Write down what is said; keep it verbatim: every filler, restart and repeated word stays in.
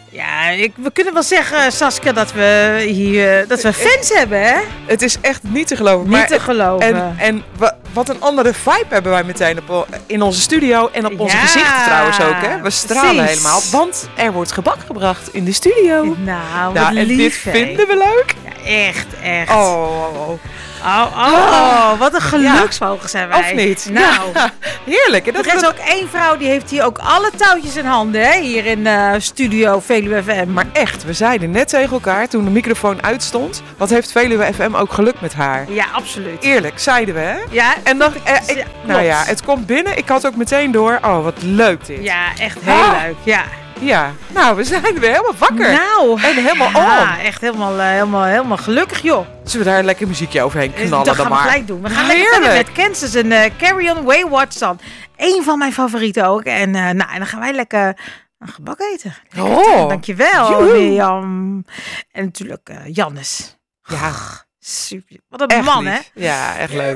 Ja, ik, we kunnen wel zeggen, Saskia, dat we hier dat we fans hebben, hè? Het is echt niet te geloven. Niet maar te geloven. En, en wat een andere vibe hebben wij meteen op, in onze studio en op onze Ja, gezichten trouwens ook, hè? We stralen precies. helemaal, want er wordt gebak gebracht in de studio. Nou, wat Nou, en dit lief, hè? vinden we leuk. Ja, echt, echt. Oh, oh, oh. Oh, oh, wat een geluksvogel zijn wij. Of niet? Nou, Ja, heerlijk. En dat er is dat- ook één vrouw die heeft hier ook alle touwtjes in handen, hè? Hier in eh, studio Veluwe F M. Maar echt, we zeiden net tegen elkaar toen de microfoon uitstond, wat heeft Veluwe F M ook geluk met haar. Ja, absoluut. Eerlijk, zeiden we, hè? Ja, En dan, eh, ik, ja, nou ja, klopt. het komt binnen. Ik had ook meteen door, oh wat leuk dit. Ja, echt heel Ah. leuk. Ja. Ja, nou we zijn weer helemaal wakker. Nou, En helemaal ja, on. echt helemaal, eh, helemaal, helemaal gelukkig, joh. Zullen we daar een lekker muziekje overheen knallen dat dan gaan we maar? gelijk doen. We gaan lekker Heerlijk. verder met Kansas en uh, Carry On Wayward Son. Eén van mijn favorieten ook. En, uh, nou, en dan gaan wij lekker een gebak eten. Lekker, Oh. dankjewel, Joehoe. Mirjam. En natuurlijk uh, Jannes. Ja, Super. Wat een echt man, lief. hè? Ja, echt leuk.